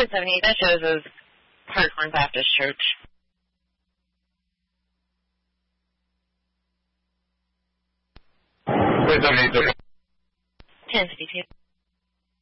1.78, that shows as Hartshorn Baptist Church. 1.78. 1052.